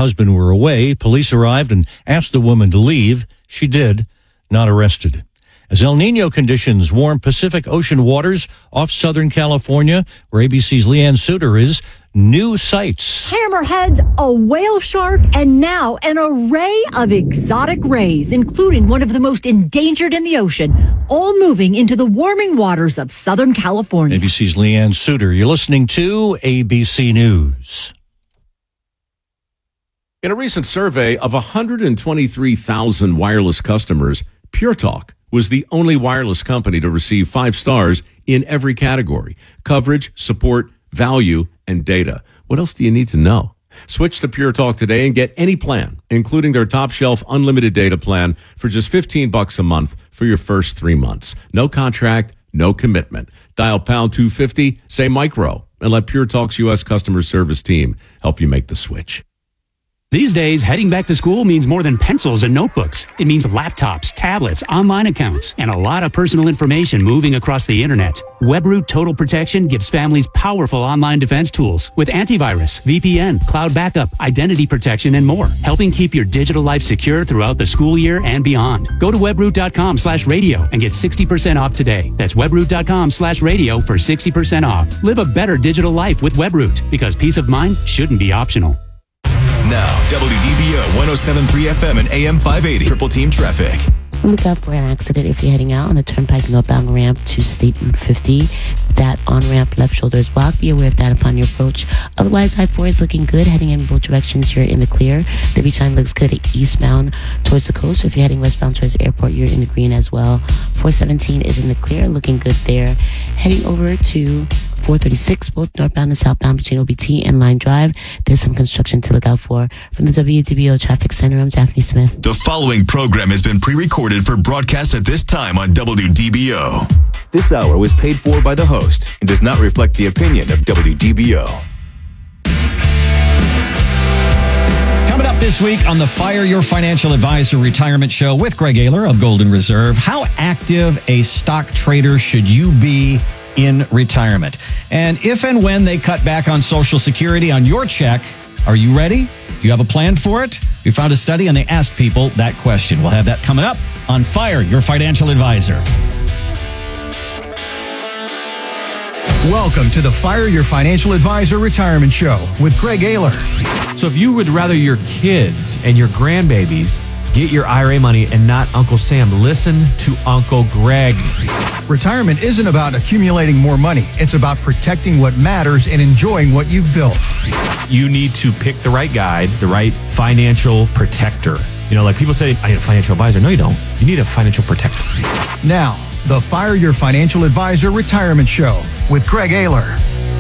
husband were away. Police arrived and asked the woman to leave. She did, not arrested. As El Nino conditions warm Pacific Ocean waters off Southern California, where ABC's Leanne Suter is, new sights. Hammerheads, a whale shark, and now an array of exotic rays, including one of the most endangered in the ocean, all moving into the warming waters of Southern California. ABC's Leanne Suter. You're listening to ABC News. In a recent survey of 123,000 wireless customers, Pure Talk was the only wireless company to receive 5 stars in every category: coverage, support, value, and data. What else do you need to know? Switch to Pure Talk today and get any plan, including their top shelf unlimited data plan, for just $15 a month for your first 3 months. No contract, no commitment. Dial pound 250, say micro, and let Pure Talk's U.S. customer service team help you make the switch. These days, heading back to school means more than pencils and notebooks. It means laptops, tablets, online accounts, and a lot of personal information moving across the internet. WebRoot Total Protection gives families powerful online defense tools with antivirus, VPN, cloud backup, identity protection, and more, helping keep your digital life secure throughout the school year and beyond. Go to webroot.com/radio and get 60% off today. That's webroot.com/radio for 60% off. Live a better digital life with WebRoot, because peace of mind shouldn't be optional. Now, WDBO 107.3 FM and AM 580. Triple Team Traffic. Look out for an accident if you're heading out on the Turnpike northbound ramp to State Route 50. That on-ramp left shoulder is blocked. Be aware of that upon your approach. Otherwise, I-4 is looking good. Heading in both directions, you're in the clear. The beach line looks good eastbound towards the coast. So if you're heading westbound towards the airport, you're in the green as well. 417 is in the clear, looking good there. Heading over to 436, both northbound and southbound between OBT and Line Drive. There's some construction to look out for. From the WDBO Traffic Center, I'm Daphne Smith. The following program has been pre-recorded for broadcast at this time on WDBO. This hour was paid for by the host and does not reflect the opinion of WDBO. Coming up this week on the Fire Your Financial Advisor Retirement Show with Greg Ayler of Golden Reserve, how active a stock trader should you be in retirement? And if and when they cut back on Social Security on your check, are you ready? Do you have a plan for it? We found a study and they asked people that question. We'll have that coming up on Fire Your Financial Advisor. Welcome to the Fire Your Financial Advisor Retirement Show with Greg Ayler. So if you would rather your kids and your grandbabies get your IRA money and not Uncle Sam, listen to Uncle Greg. Retirement isn't about accumulating more money. It's about protecting what matters and enjoying what you've built. You need to pick the right guide, the right financial protector. You know, like people say, I need a financial advisor. No, you don't. You need a financial protector. Now, the Fire Your Financial Advisor Retirement Show with Greg Ayler.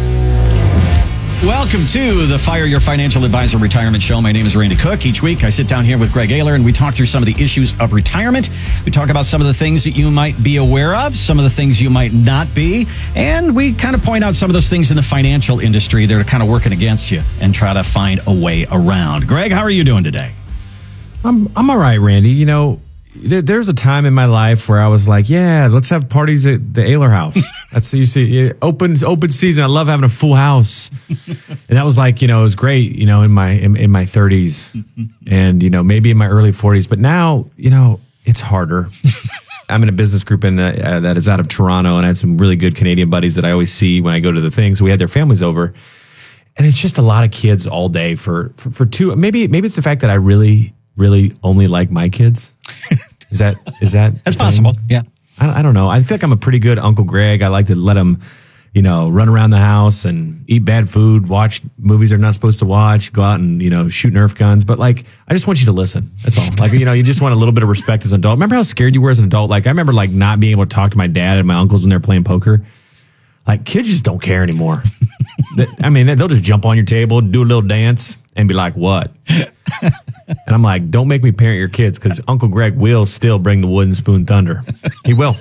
Welcome to the Fire Your Financial Advisor Retirement Show. My name is Randy Cook. Each week I sit down here with Greg Ayler and we talk through some of the issues of retirement. We talk about some of the things that you might be aware of, some of the things you might not be, and we kind of point out some of those things in the financial industry that are kind of working against you and try to find a way around. Greg, how are you doing today? I'm all right, Randy. You know, there's a time in my life where I was like, yeah, let's have parties at the Ayler house. That's, you see, open season. I love having a full house. And that was like, you know, it was great, you know, in my 30s and, you know, maybe in my early 40s. But now, you know, it's harder. I'm in a business group that is out of Toronto, and I had some really good Canadian buddies that I always see when I go to the things. So we had their families over. And it's just a lot of kids all day for two. Maybe it's the fact that I really only like my kids. Is that That's possible. Yeah. I don't know. I feel like I'm a pretty good Uncle Greg. I like to let him, you know, run around the house and eat bad food, watch movies they're not supposed to watch, go out and, you know, shoot Nerf guns. But like, I just want you to listen. That's all. Like, you know, you just want a little bit of respect as an adult. Remember how scared you were as an adult? Like, I remember like not being able to talk to my dad and my uncles when they're playing poker. Like, kids just don't care anymore. I mean, they'll just jump on your table, do a little dance, and be like, what? And I'm like, don't make me parent your kids, because Uncle Greg will still bring the wooden spoon thunder. He will.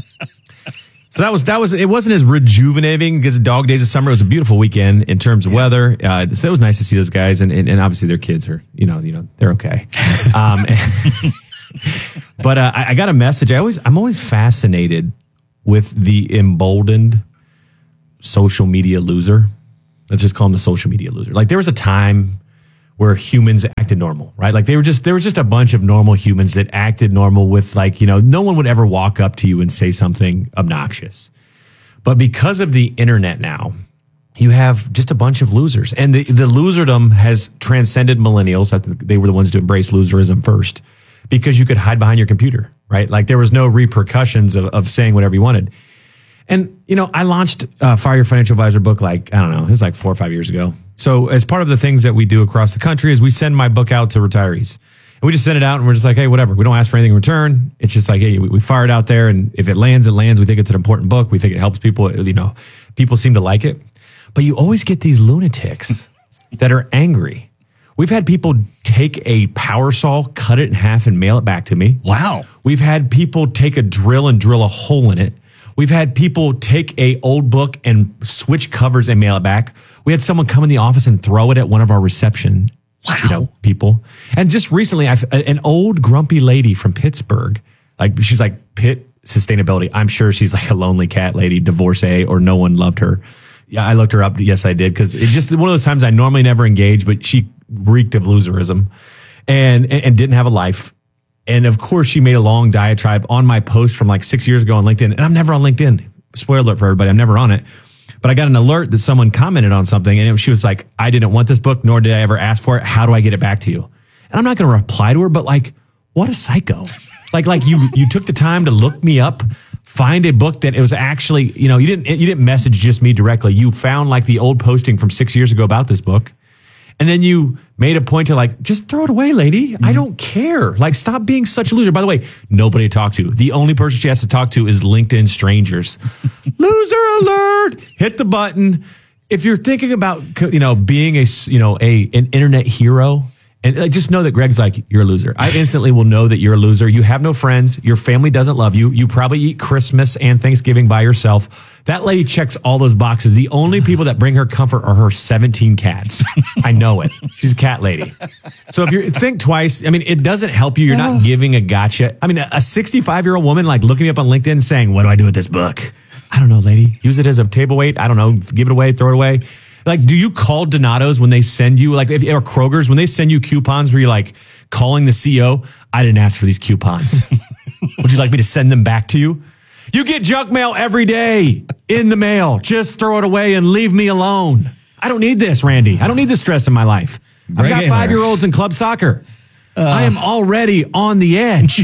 So that was it wasn't as rejuvenating because the dog days of summer. It was a beautiful weekend in terms of weather. So it was nice to see those guys, and obviously their kids are, you know, they're okay. But I got a message. I'm always fascinated with the emboldened social media loser. Let's just call him the social media loser. Like, there was a time where humans acted normal, right? Like there was just a bunch of normal humans that acted normal with like, no one would ever walk up to you and say something obnoxious. But because of the internet now, you have just a bunch of losers. And the loserdom has transcended millennials. I think they were the ones to embrace loserism first because you could hide behind your computer, right? Like there was no repercussions of saying whatever you wanted. And, I launched Fire Your Financial Advisor book it was like 4 or 5 years ago. So as part of the things that we do across the country is we send my book out to retarees. And we just send it out and we're just like, hey, whatever. We don't ask for anything in return. It's just like, hey, we fire it out there. And if it lands, it lands. We think it's an important book. We think it helps people. People seem to like it. But you always get these lunatics that are angry. We've had people take a power saw, cut it in half and mail it back to me. Wow. We've had people take a drill and drill a hole in it. We've had people take a old book and switch covers and mail it back. We had someone come in the office and throw it at one of our reception people. And just recently, an old grumpy lady from Pittsburgh, she's like Pitt Sustainability. I'm sure she's like a lonely cat lady, divorcee, or no one loved her. Yeah, I looked her up. Yes, I did. Because it's just one of those times I normally never engage, but she reeked of loserism and didn't have a life. And of course, she made a long diatribe on my post from like 6 years ago on LinkedIn. And I'm never on LinkedIn. Spoiler alert for everybody. I'm never on it. But I got an alert that someone commented on something. And she was like, I didn't want this book, nor did I ever ask for it. How do I get it back to you? And I'm not going to reply to her, but what a psycho. Like you took the time to look me up, find a book that it was actually, you didn't message just me directly. You found like the old posting from 6 years ago about this book. And then you made a point to just throw it away, lady. Mm-hmm. I don't care. Stop being such a loser. By the way, nobody to talk to. The only person she has to talk to is LinkedIn strangers. Loser alert! Hit the button. If you're thinking about, being an internet hero, and just know that Greg's like, you're a loser. I instantly will know that you're a loser. You have no friends. Your family doesn't love you. You probably eat Christmas and Thanksgiving by yourself. That lady checks all those boxes. The only people that bring her comfort are her 17 cats. I know it. She's a cat lady. So if you think twice, it doesn't help you. You're not giving a gotcha. A 65-year-old woman looking me up on LinkedIn saying, what do I do with this book? I don't know, lady. Use it as a table weight. I don't know. Give it away. Throw it away. Do you call Donato's when they send you, or Kroger's, when they send you coupons where you're calling the CEO? I didn't ask for these coupons. Would you like me to send them back to you? You get junk mail every day in the mail. Just throw it away and leave me alone. I don't need this, Randy. I don't need this stress in my life. I've got 5-year-olds in club soccer. I am already on the edge.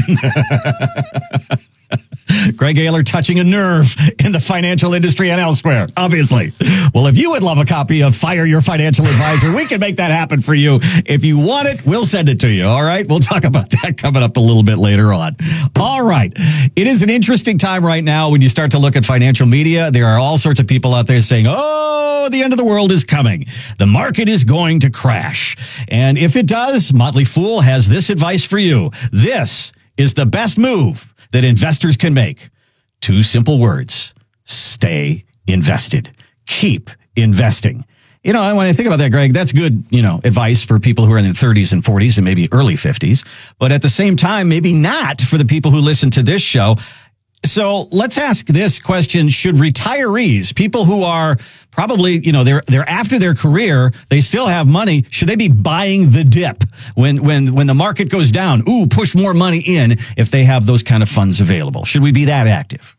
Greg Ayler touching a nerve in the financial industry and elsewhere, obviously. Well, if you would love a copy of Fire Your Financial Advisor, we can make that happen for you. If you want it, we'll send it to you. All right. We'll talk about that coming up a little bit later on. All right. It is an interesting time right now when you start to look at financial media. There are all sorts of people out there saying, oh, the end of the world is coming. The market is going to crash. And if it does, Motley Fool has this advice for you. This is the best move that investors can make. 2 simple words: stay invested. Keep investing. When I think about that, Greg, that's good, advice for people who are in their 30s and 40s and maybe early 50s. But at the same time, maybe not for the people who listen to this show. So let's ask this question. Should retirees, people who are probably, they're after their career, they still have money, should they be buying the dip when the market goes down? Ooh, push more money in if they have those kind of funds available. Should we be that active?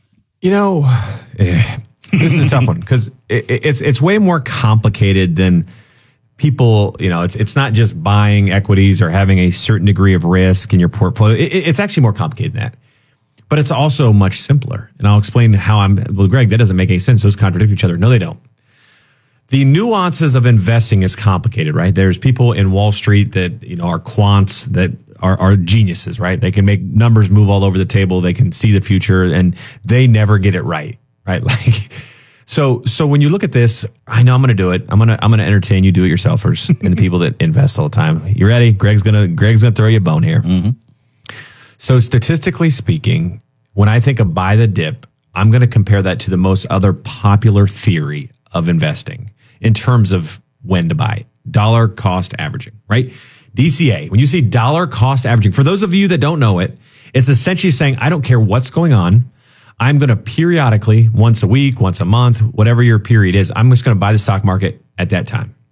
This is a tough one because it's way more complicated than people, it's not just buying equities or having a certain degree of risk in your portfolio. It's actually more complicated than that. But it's also much simpler. And I'll explain how Greg, that doesn't make any sense. Those contradict each other. No, they don't. The nuances of investing is complicated, right? There's people in Wall Street that, are quants that are geniuses, right? They can make numbers move all over the table. They can see the future and they never get it right? So when you look at this, I know I'm going to do it. I'm going to entertain you do-it-yourselfers and the people that invest all the time. You ready? Greg's going to throw you a bone here. Mm-hmm. So statistically speaking, when I think of buy the dip, I'm going to compare that to the most other popular theory of investing in terms of when to buy. Dollar cost averaging, right? DCA. When you see dollar cost averaging, for those of you that don't know it, it's essentially saying, I don't care what's going on. I'm going to periodically, once a week, once a month, whatever your period is, I'm just going to buy the stock market at that time.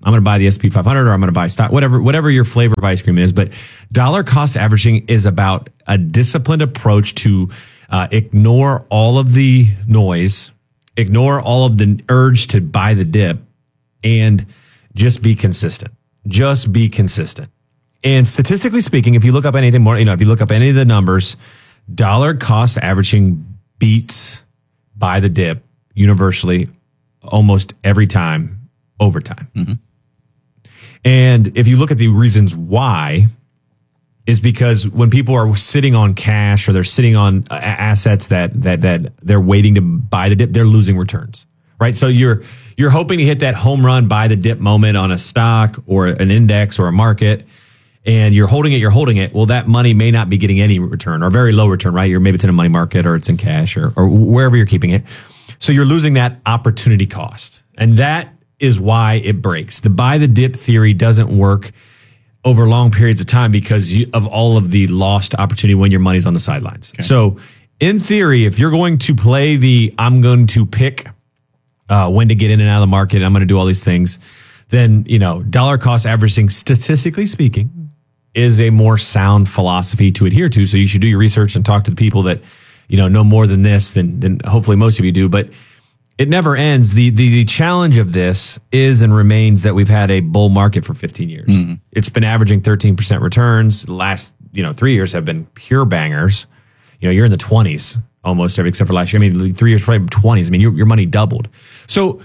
I'm going to buy the SP 500 or I'm going to buy stock, whatever your flavor of ice cream is. But dollar cost averaging is about a disciplined approach to ignore all of the noise, ignore all of the urge to buy the dip, and just be consistent. Just be consistent. And statistically speaking, if you look up anything more, if you look up any of the numbers, dollar cost averaging beats buy the dip universally almost every time over time. Mm-hmm. And if you look at the reasons why, is because when people are sitting on cash or they're sitting on assets that they're waiting to buy the dip, they're losing returns, right? So you're hoping to hit that home run buy the dip moment on a stock or an index or a market, and you're holding it. Well, that money may not be getting any return or very low return, right? Maybe it's in a money market or it's in cash or wherever you're keeping it. So you're losing that opportunity cost. And that is why it breaks. The buy the dip theory doesn't work over long periods of time because of all of the lost opportunity when your money's on the sidelines. Okay. So in theory, if you're going to play I'm going to pick when to get in and out of the market, and I'm going to do all these things, then, dollar cost averaging, statistically speaking, is a more sound philosophy to adhere to. So you should do your research and talk to the people that, know more than this than hopefully most of you do. But it never ends. The challenge of this is and remains that we've had a bull market for 15 years. Mm-hmm. It's been averaging 13% returns. The last, 3 years have been pure bangers. You're in the 20s almost every, except for last year. I mean, 3 years, probably 20s. I mean, your money doubled. So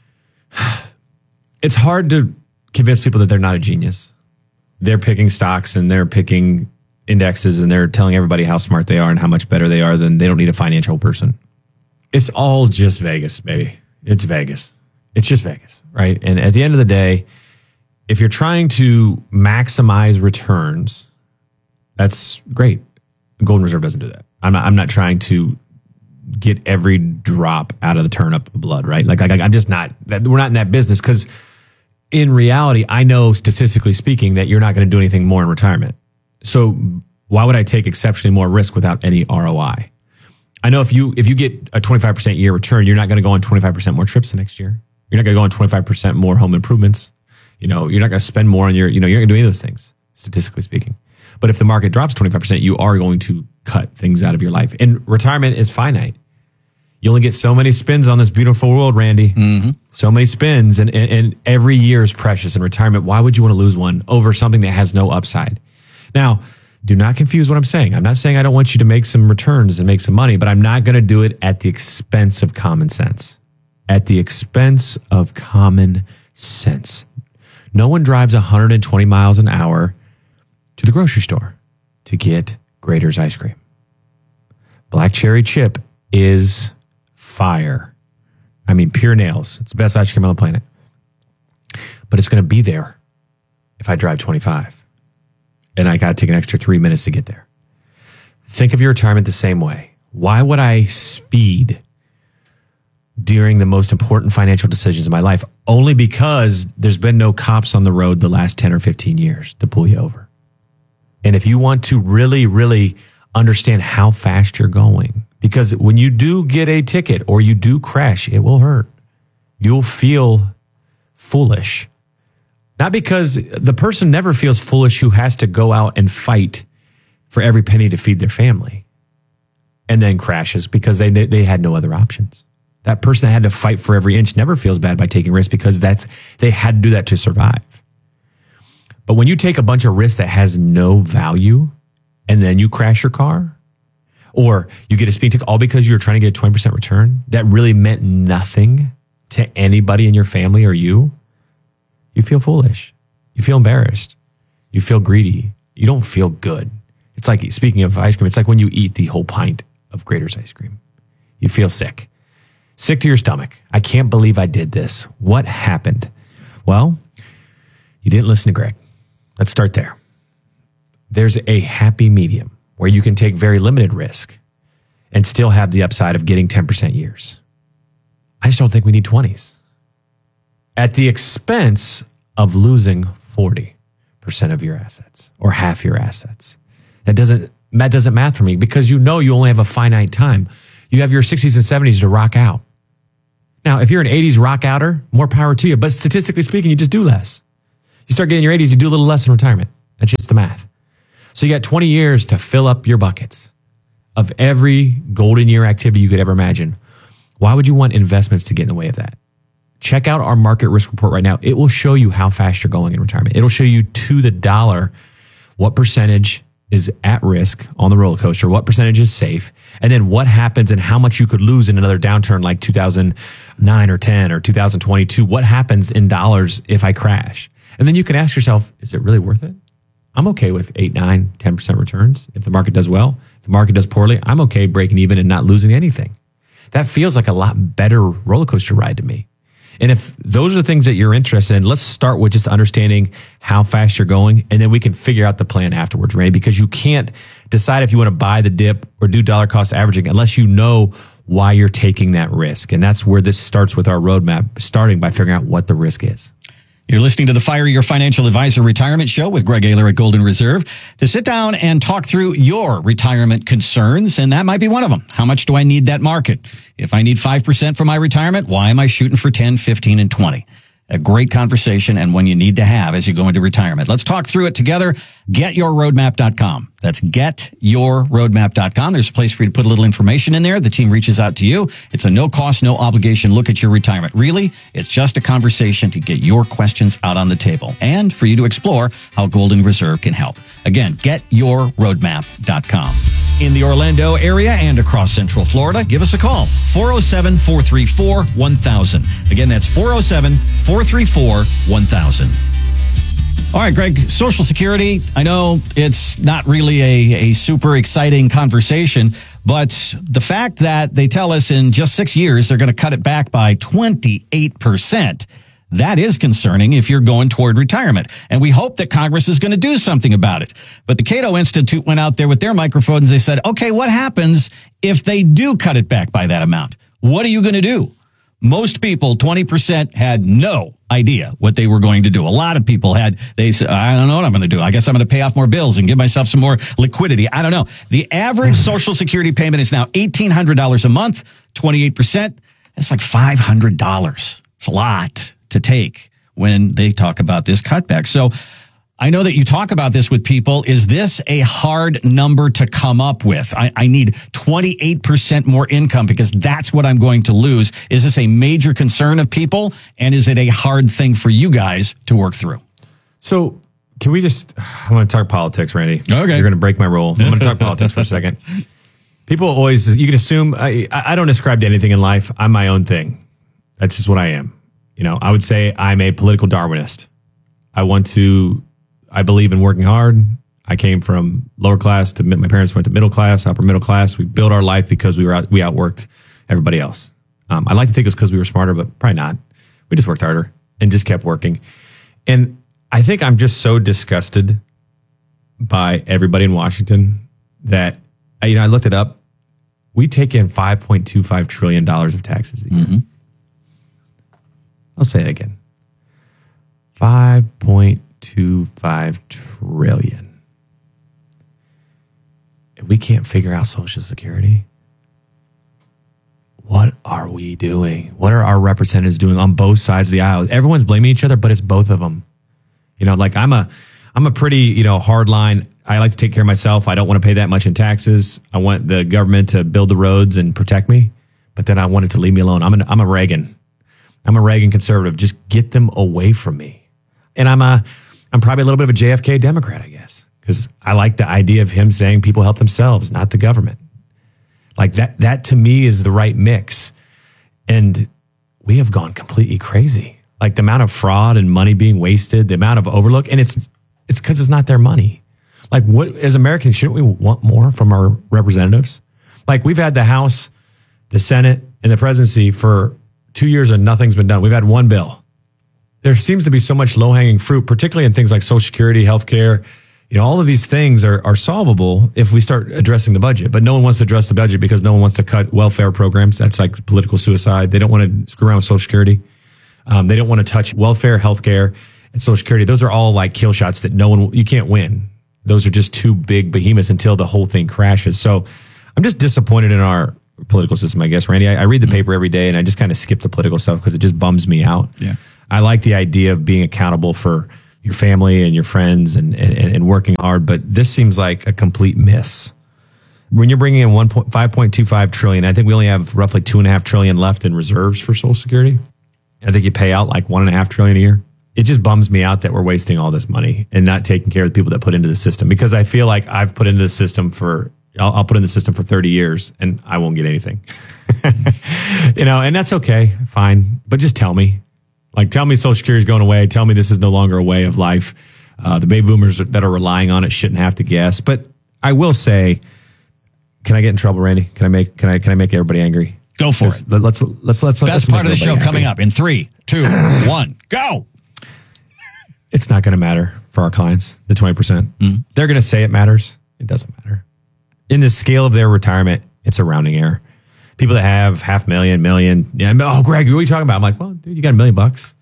it's hard to convince people that they're not a genius. They're picking stocks and they're picking indexes and they're telling everybody how smart they are and how much better they are than they don't need a financial person. It's all just Vegas, baby. It's Vegas. It's just Vegas, right? And at the end of the day, if you're trying to maximize returns, that's great. Golden Reserve doesn't do that. I'm not trying to get every drop out of the turnip of blood, right? Like I'm just not. We're not in that business because in reality, I know statistically speaking that you're not going to do anything more in retirement. So why would I take exceptionally more risk without any ROI? I know if you get a 25% year return, you're not going to go on 25% more trips the next year. You're not going to go on 25% more home improvements. You're not going to spend more on you're not going to do any of those things, statistically speaking. But if the market drops 25%, you are going to cut things out of your life. And retirement is finite. You only get so many spins on this beautiful world, Randy. Mm-hmm. So many spins, and every year is precious in retirement. Why would you want to lose one over something that has no upside? Now, do not confuse what I'm saying. I'm not saying I don't want you to make some returns and make some money, but I'm not going to do it at the expense of common sense. At the expense of common sense. No one drives 120 miles an hour to the grocery store to get Graeter's ice cream. Black cherry chip is fire. I mean, pure nails. It's the best ice cream on the planet. But it's going to be there if I drive 25. And I got to take an extra 3 minutes to get there. Think of your retirement the same way. Why would I speed during the most important financial decisions of my life? Only because there's been no cops on the road the last 10 or 15 years to pull you over. And if you want to really, really understand how fast you're going, because when you do get a ticket or you do crash, it will hurt. You'll feel foolish. Not because the person never feels foolish who has to go out and fight for every penny to feed their family and then crashes because they had no other options. That person that had to fight for every inch never feels bad by taking risks because they had to do that to survive. But when you take a bunch of risks that has no value and then you crash your car or you get a speeding ticket all because you're trying to get a 20% return that really meant nothing to anybody in your family or you feel foolish. You feel embarrassed. You feel greedy. You don't feel good. It's like, speaking of ice cream, it's like when you eat the whole pint of Graeter's ice cream. You feel sick. Sick to your stomach. I can't believe I did this. What happened? Well, you didn't listen to Greg. Let's start there. There's a happy medium where you can take very limited risk and still have the upside of getting 10% years. I just don't think we need 20s. At the expense of losing 40% of your assets or half your assets. That doesn't math for me because you only have a finite time. You have your 60s and 70s to rock out. Now, if you're an 80s rock outer, more power to you. But statistically speaking, you just do less. You start getting your 80s, you do a little less in retirement. That's just the math. So you got 20 years to fill up your buckets of every golden year activity you could ever imagine. Why would you want investments to get in the way of that? Check out our market risk report right now. It will show you how fast you're going in retirement. It'll show you to the dollar what percentage is at risk on the roller coaster, what percentage is safe, and then what happens and how much you could lose in another downturn like 2009 or 10 or 2022. What happens in dollars if I crash? And then you can ask yourself, is it really worth it? I'm okay with 8, 9, 10% returns if the market does well. If the market does poorly, I'm okay breaking even and not losing anything. That feels like a lot better roller coaster ride to me. And if those are the things that you're interested in, let's start with just understanding how fast you're going, and then we can figure out the plan afterwards, Randy, because you can't decide if you want to buy the dip or do dollar cost averaging unless you know why you're taking that risk. And that's where this starts with our roadmap, starting by figuring out what the risk is. You're listening to the Fire Your Financial Advisor Retirement Show with Greg Ayler at Golden Reserve to sit down and talk through your retirement concerns, and that might be one of them. How much do I need that market? If I need 5% for my retirement, why am I shooting for 10, 15, and 20? A great conversation and one you need to have as you go into retirement. Let's talk through it together. GetYourRoadmap.com. That's GetYourRoadmap.com. There's a place for you to put a little information in there. The team reaches out to you. It's a no cost, no obligation look at your retirement. Really, it's just a conversation to get your questions out on the table and for you to explore how Golden Reserve can help. Again, GetYourRoadmap.com. In the Orlando area and across Central Florida, give us a call. 407-434-1000. Again, that's 407-434-1000. All right, Greg, Social Security, I know it's not really a super exciting conversation, but the fact that they tell us in just 6 years they're going to cut it back by 28%, that is concerning if you're going toward retirement. And we hope that Congress is going to do something about it. But the Cato Institute went out there with their microphones. They said, okay, what happens if they do cut it back by that amount? What are you going to do? Most people, 20%, had no idea what they were going to do. A lot of people they said, I don't know what I'm going to do. I guess I'm going to pay off more bills and give myself some more liquidity. I don't know. The average Social Security payment is now $1,800 a month, 28%. That's like $500. It's a lot to take when they talk about this cutback. So I know that you talk about this with people. Is this a hard number to come up with? I need 28% more income because that's what I'm going to lose. Is this a major concern of people? And is it a hard thing for you guys to work through? So can we I'm going to talk politics, Randy. Okay. You're going to break my rule. I'm going to talk politics for a second. People always, you can assume, I don't ascribe to anything in life. I'm my own thing. That's just what I am. You know, I would say I'm a political Darwinist. I believe in working hard. I came from lower class my parents went to middle class, upper middle class. We built our life because we outworked everybody else. I like to think it was because we were smarter, but probably not. We just worked harder and just kept working. And I think I'm just so disgusted by everybody in Washington that, I looked it up. We take in $5.25 trillion of taxes a year. Mm-hmm. I'll say it again. 5.25 trillion. If we can't figure out Social Security, what are we doing? What are our representatives doing on both sides of the aisle? Everyone's blaming each other, but it's both of them. Like I'm a pretty, hard line. I like to take care of myself. I don't want to pay that much in taxes. I want the government to build the roads and protect me, but then I want it to leave me alone. I'm a Reagan. I'm a Reagan conservative. Just get them away from me. And I'm probably a little bit of a JFK Democrat, I guess, because I like the idea of him saying people help themselves, not the government. Like that to me is the right mix. And we have gone completely crazy. Like the amount of fraud and money being wasted, the amount of overlook, and it's because it's not their money. Like what, as Americans, shouldn't we want more from our representatives? Like we've had the House, the Senate, and the presidency for 2 years and nothing's been done. We've had one bill. There seems to be so much low-hanging fruit, particularly in things like Social Security, healthcare. All of these things are solvable if we start addressing the budget. But no one wants to address the budget because no one wants to cut welfare programs. That's like political suicide. They don't want to screw around with Social Security. They don't want to touch welfare, healthcare, and Social Security. Those are all like kill shots that you can't win. Those are just two big behemoths until the whole thing crashes. So I'm just disappointed in our political system, I guess, Randy. I read the paper every day, and I just kind of skip the political stuff because it just bums me out. Yeah. I like the idea of being accountable for your family and your friends and working hard, but this seems like a complete miss. When you're bringing in 5.25 trillion, I think we only have roughly 2.5 trillion left in reserves for Social Security. I think you pay out like 1.5 trillion a year. It just bums me out that we're wasting all this money and not taking care of the people that put into the system, because I feel like I've put into the system I'll put in the system for 30 years and I won't get anything. And that's okay, fine. But just tell me. Like, tell me Social Security is going away. Tell me this is no longer a way of life. The baby boomers that are relying on it shouldn't have to guess. But I will say, can I get in trouble, Randy? Can I make everybody angry? Go for it. Let's Best part of the show coming up in 3, 2, 1, go. It's not going to matter for our clients, the 20%. They're going to say it matters. It doesn't matter. In the scale of their retirement, it's a rounding error. People that have $500,000, million. Yeah, oh, Greg, what are you talking about? I'm like, well, dude, you got $1 million.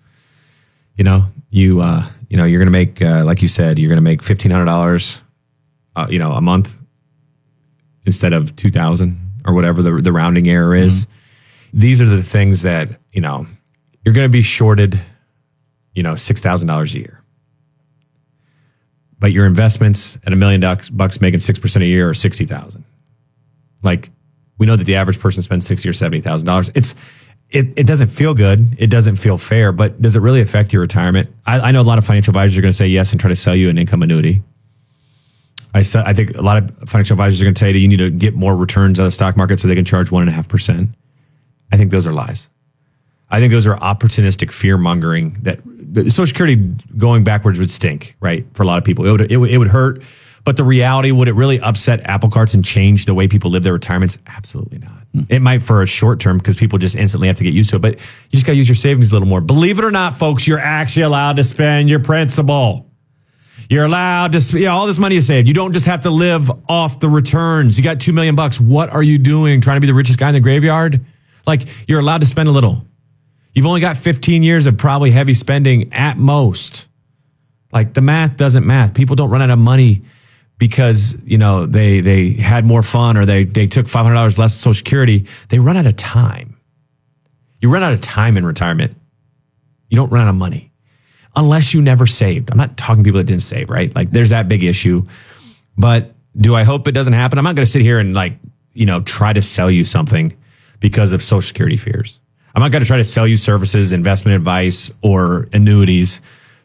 You're going to make, like you said, you're going to make $1,500, a month instead of $2,000 or whatever the rounding error is. These are the things that, you're going to be shorted, $6,000 a year. But your investments at $1 million making 6% a year or $60,000. Like, we know that the average person spends $60,000 or $70,000. It doesn't feel good. It doesn't feel fair. But does it really affect your retirement? I know a lot of financial advisors are going to say yes and try to sell you an income annuity. I think a lot of financial advisors are going to tell you that you need to get more returns out of the stock market so they can charge 1.5%. I think those are lies. I think those are opportunistic fear mongering that Social Security going backwards would stink, right? For a lot of people, it would hurt. But the reality, would it really upset apple carts and change the way people live their retirements? Absolutely not. It might for a short term because people just instantly have to get used to it. But you just got to use your savings a little more. Believe it or not, folks, you're actually allowed to spend your principal. You're allowed to, all this money you saved. You don't just have to live off the returns. You got $2 million. What are you doing? Trying to be the richest guy in the graveyard? Like, you're allowed to spend a little. You've only got 15 years of probably heavy spending at most. Like, the math doesn't math. People don't run out of money because, they had more fun or they took $500 less Social Security. They run out of time. You run out of time in retirement. You don't run out of money. Unless you never saved. I'm not talking people that didn't save, right? Like, there's that big issue. But do I hope it doesn't happen? I'm not going to sit here and try to sell you something because of Social Security fears. I'm not going to try to sell you services, investment advice, or annuities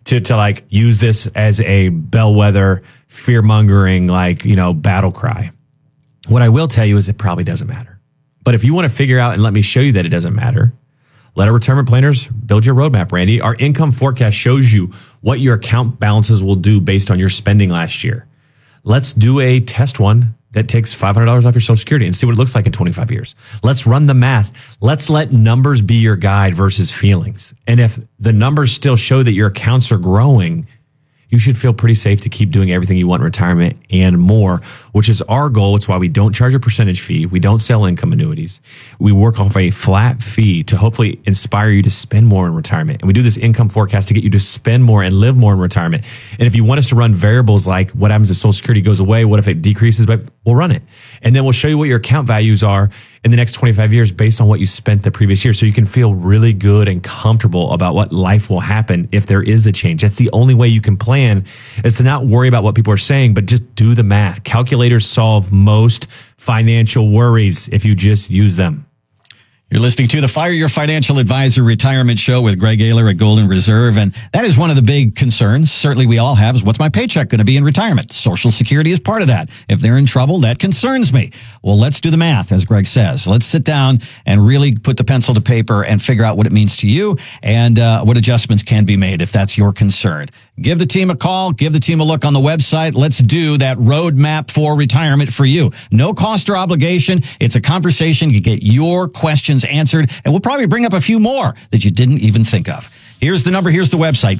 to use this as a bellwether, fear-mongering, battle cry. What I will tell you is it probably doesn't matter. But if you want to figure out and let me show you that it doesn't matter, let our retirement planners build your roadmap, Randy. Our income forecast shows you what your account balances will do based on your spending last year. Let's do a test one that takes $500 off your Social Security and see what it looks like in 25 years. Let's run the math. Let's let numbers be your guide versus feelings. And if the numbers still show that your accounts are growing, you should feel pretty safe to keep doing everything you want in retirement and more, which is our goal. It's why we don't charge a percentage fee. We don't sell income annuities. We work off a flat fee to hopefully inspire you to spend more in retirement. And we do this income forecast to get you to spend more and live more in retirement. And if you want us to run variables like what happens if Social Security goes away, what if it decreases, but we'll run it. And then we'll show you what your account values are in the next 25 years based on what you spent the previous year. So you can feel really good and comfortable about what life will happen if there is a change. That's the only way you can plan, is to not worry about what people are saying, but just do the math. Calculators solve most financial worries if you just use them. You're listening to the Fire Your Financial Advisor Retirement Show with Greg Ayler at Golden Reserve. And that is one of the big concerns, certainly we all have, is what's my paycheck going to be in retirement? Social Security is part of that. If they're in trouble, that concerns me. Well, let's do the math, as Greg says. Let's sit down and really put the pencil to paper and figure out what it means to you and what adjustments can be made if that's your concern. Give the team a call. Give the team a look on the website. Let's do that roadmap for retirement for you. No cost or obligation. It's a conversation. You get your questions answered, and we'll probably bring up a few more that you didn't even think of. Here's the number. Here's the website,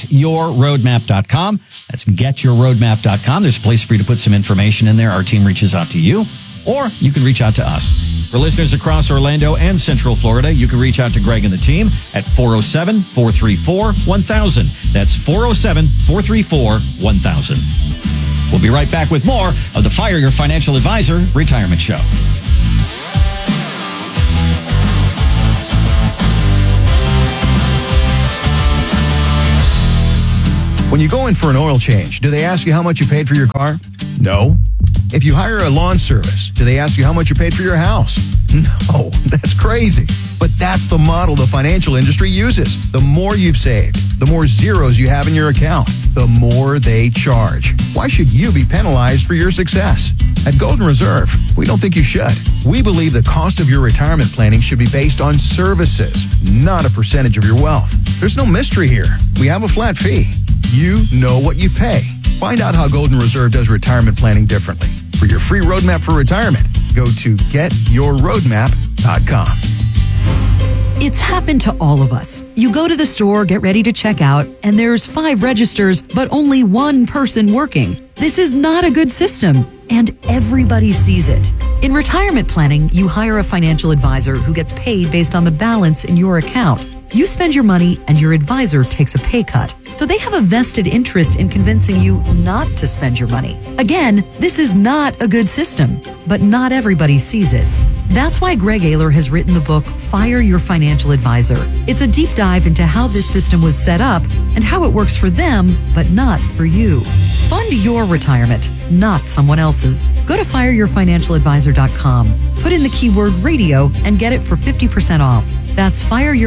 getyourroadmap.com. That's getyourroadmap.com. There's a place for you to put some information in there. Our team reaches out to you, or you can reach out to us. For listeners across Orlando and Central Florida, you can reach out to Greg and the team at 407-434-1000. That's 407-434-1000. We'll be right back with more of the Fire Your Financial Advisor Retirement Show. When you go in for an oil change, do they ask you how much you paid for your car? No. If you hire a lawn service, do they ask you how much you paid for your house? No, that's crazy. But that's the model the financial industry uses. The more you've saved, the more zeros you have in your account, the more they charge. Why should you be penalized for your success? At Golden Reserve, we don't think you should. We believe the cost of your retirement planning should be based on services, not a percentage of your wealth. There's no mystery here. We have a flat fee. You know what you pay. Find out how Golden Reserve does retirement planning differently. For your free roadmap for retirement, go to getyourroadmap.com. It's happened to all of us. You go to the store, get ready to check out, and there's 5 registers, but only 1 person working. This is not a good system, and everybody sees it. In retirement planning, you hire a financial advisor who gets paid based on the balance in your account. You spend your money and your advisor takes a pay cut. So they have a vested interest in convincing you not to spend your money. Again, this is not a good system, but not everybody sees it. That's why Greg Ayler has written the book, Fire Your Financial Advisor. It's a deep dive into how this system was set up and how it works for them, but not for you. Fund your retirement, not someone else's. Go to fireyourfinancialadvisor.com. Put in the keyword radio and get it for 50% off. That's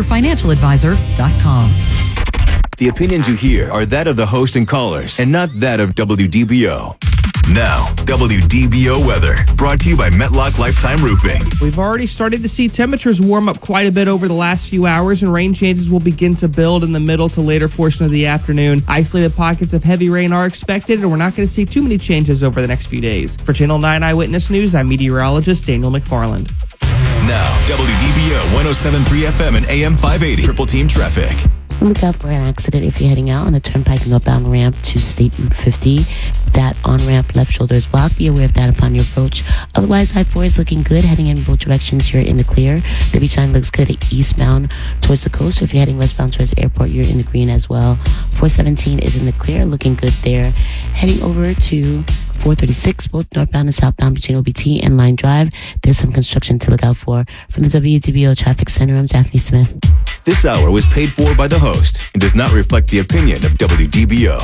fireyourfinancialadvisor.com. The opinions you hear are that of the host and callers and not that of WDBO. Now, WDBO weather, brought to you by Metlock Lifetime Roofing. We've already started to see temperatures warm up quite a bit over the last few hours, and rain chances will begin to build in the middle to later portion of the afternoon. Isolated pockets of heavy rain are expected, and we're not going to see too many changes over the next few days. For Channel 9 Eyewitness News, I'm meteorologist Daniel McFarland. Now, WDBO 107.3 FM and AM 580. Triple Team Traffic. Look out for an accident if you're heading out on the Turnpike northbound ramp to State Route 50. That on-ramp left shoulder is blocked. Be aware of that upon your approach. Otherwise, I-4 is looking good. Heading in both directions, you're in the clear. The beach line looks good eastbound towards the coast. So if you're heading westbound towards the airport, you're in the green as well. 417 is in the clear, looking good there. Heading over to 436, both northbound and southbound between OBT and Line Drive. There's some construction to look out for. From the WDBO Traffic Center, I'm Daphne Smith. This hour was paid for by the host and does not reflect the opinion of WDBO.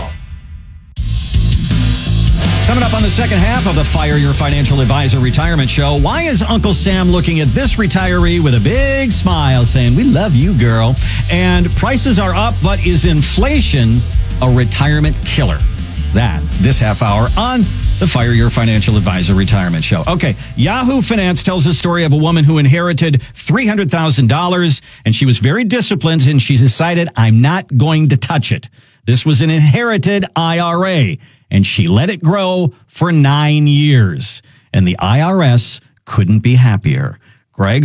Coming up on the second half of the Fire Your Financial Advisor Retirement Show, why is Uncle Sam looking at this retiree with a big smile saying, "We love you, girl"? And prices are up, but is inflation a retirement killer? That this half hour on the Fire Your Financial Advisor Retirement Show. Okay, Yahoo Finance tells the story of a woman who inherited $300,000, and she was very disciplined, and she decided, I'm not going to touch it. This was an inherited IRA, and she let it grow for 9 years, and the IRS couldn't be happier. Greg,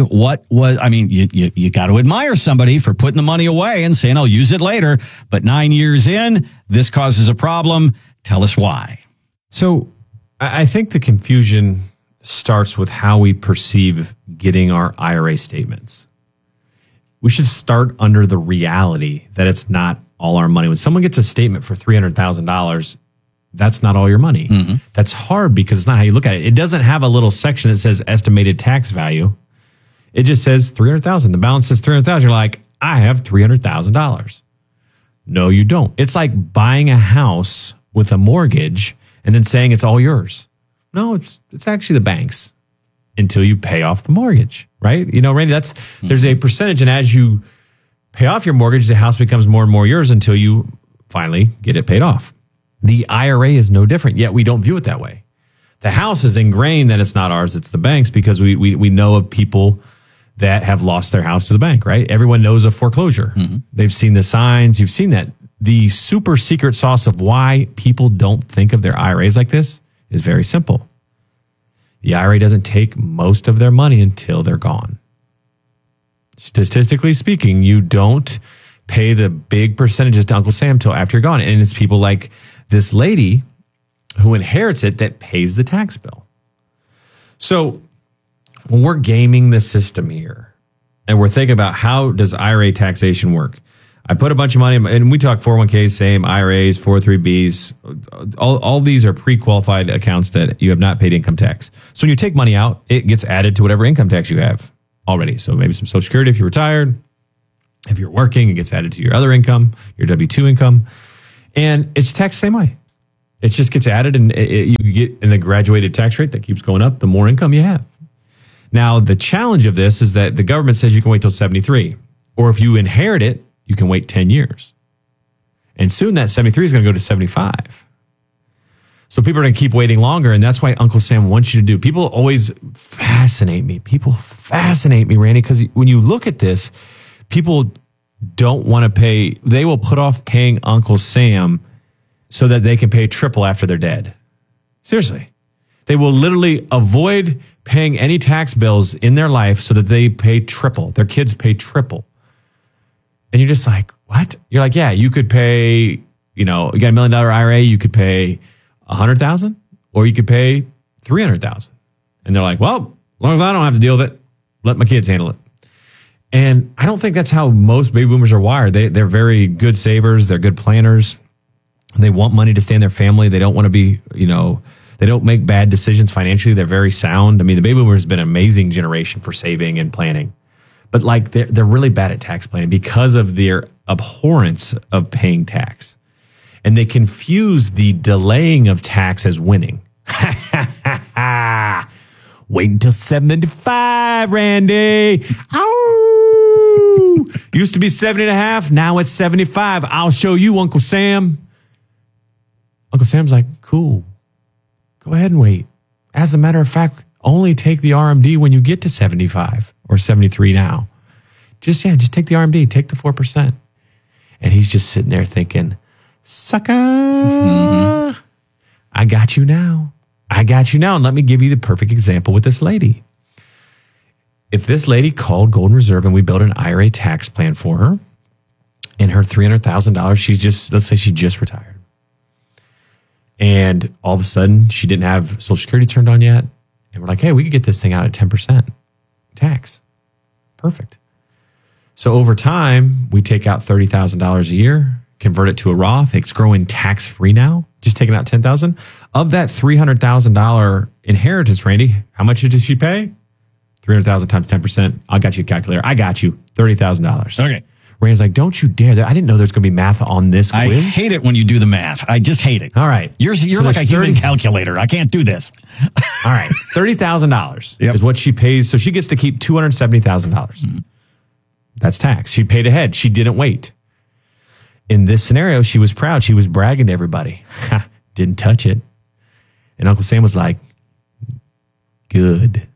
you got to admire somebody for putting the money away and saying, I'll use it later. But 9 years in, this causes a problem. Tell us why. So I think the confusion starts with how we perceive getting our IRA statements. We should start under the reality that it's not all our money. When someone gets a statement for $300,000, that's not all your money. Mm-hmm. That's hard because it's not how you look at it. It doesn't have a little section that says estimated tax value. It just says $300,000. The balance says $300,000. You're like, I have $300,000. No, you don't. It's like buying a house with a mortgage and then saying it's all yours. No, it's actually the bank's until you pay off the mortgage, right? You know, Randy, there's a percentage, and as you pay off your mortgage, the house becomes more and more yours until you finally get it paid off. The IRA is no different, yet we don't view it that way. The house is ingrained that it's not ours, it's the bank's, because we know of people that have lost their house to the bank, right? Everyone knows of foreclosure. Mm-hmm. They've seen the signs, you've seen that. The super secret sauce of why people don't think of their IRAs like this is very simple. The IRA doesn't take most of their money until they're gone. Statistically speaking, you don't pay the big percentages to Uncle Sam until after you're gone. And it's people like this lady who inherits it that pays the tax bill. So when we're gaming the system here and we're thinking about how does IRA taxation work, I put a bunch of money, and we talk 401ks, same, IRAs, 403bs. All these are pre-qualified accounts that you have not paid income tax. So when you take money out, it gets added to whatever income tax you have already. So maybe some Social Security if you're retired. If you're working, it gets added to your other income, your W-2 income. And it's taxed the same way. It just gets added, and you get in the graduated tax rate that keeps going up the more income you have. Now, the challenge of this is that the government says you can wait till 73. Or if you inherit it, you can wait 10 years. And soon that 73 is going to go to 75. So people are going to keep waiting longer, and that's why Uncle Sam wants you to do. People always fascinate me. People fascinate me, Randy, because when you look at this, people don't want to pay. They will put off paying Uncle Sam so that they can pay triple after they're dead. Seriously. They will literally avoid paying any tax bills in their life so that they pay triple. Their kids pay triple. And you're just like, what? You're like, yeah, you could pay, you got $1 million IRA, you could pay $100,000 or you could pay $300,000. And they're like, well, as long as I don't have to deal with it, let my kids handle it. And I don't think that's how most baby boomers are wired. They're very good savers. They're good planners. They want money to stay in their family. They don't want to be, they don't make bad decisions financially. They're very sound. I mean, the baby boomers have been an amazing generation for saving and planning. But like they're really bad at tax planning because of their abhorrence of paying tax. And they confuse the delaying of tax as winning. Wait until 75, Randy. Ow! Used to be 70.5. Now it's 75. I'll show you, Uncle Sam. Uncle Sam's like, cool. Go ahead and wait. As a matter of fact, only take the RMD when you get to 75 or 73 now. Just take the RMD. Take the 4%. And he's just sitting there thinking, sucker, I got you now. I got you now. And let me give you the perfect example with this lady. If this lady called Golden Reserve and we built an IRA tax plan for her, and her $300,000, let's say she just retired. And all of a sudden, she didn't have Social Security turned on yet. And we're like, hey, we could get this thing out at 10% tax. Perfect. So over time, we take out $30,000 a year, convert it to a Roth. It's growing tax-free now, just taking out $10,000. Of that $300,000 inheritance, Randy, how much did she pay? $300,000 times 10%. I got you a calculator. I got you $30,000. Okay. Randy's like, don't you dare. I didn't know there's going to be math on this quiz. I hate it when you do the math. I just hate it. All right. You're so like a human calculator. I can't do this. All right. $30,000 is what she pays. So she gets to keep $270,000. Mm-hmm. That's tax. She paid ahead. She didn't wait. In this scenario, she was proud. She was bragging to everybody. Didn't touch it. And Uncle Sam was like, good.